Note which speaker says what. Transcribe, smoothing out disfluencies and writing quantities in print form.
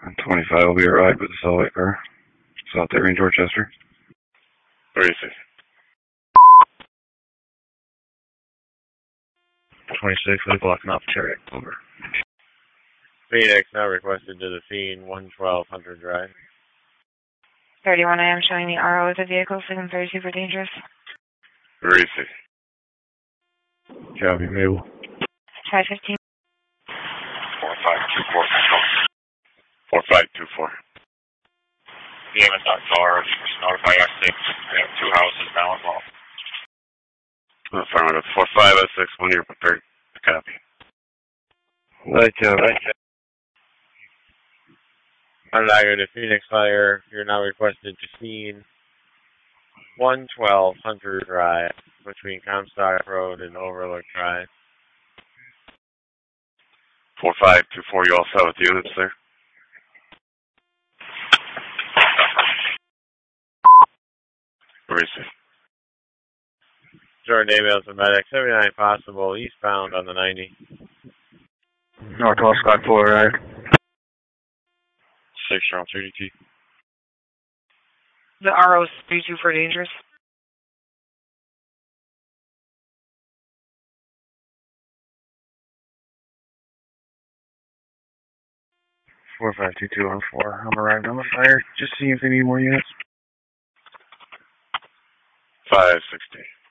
Speaker 1: On 25 will be arrived with the Solway car. South Irving, Dorchester.
Speaker 2: Where is it?
Speaker 1: 26 with blocking off Cherry. Over.
Speaker 2: Phoenix now requested to the scene, 112 Hunter Drive.
Speaker 3: 31, I am showing the RO of the vehicle, signal 32 for dangerous.
Speaker 2: Where is it?
Speaker 1: Copy, Mabel.
Speaker 3: Try 15.
Speaker 2: 4524. 4524.
Speaker 4: The EMS.car, notify X6. We have 2 houses now involved.
Speaker 2: Affirmative. 4506, when you're prepared to copy.
Speaker 1: Light job.
Speaker 2: Onondaga to Phoenix Fire, you're now requested to scene 112 Hunter Drive between Comstock Road and Overlook Drive. 4524, you all set with the units there? Where is it? Jordan emails to medic, 79 possible, eastbound on the 90.
Speaker 1: Northwest Sky 4, right?
Speaker 4: 6 round 32.
Speaker 3: The RO is 32 for dangerous.
Speaker 1: Four 52214. I'm arrived on the fire. Just seeing if they need more units.
Speaker 2: 560.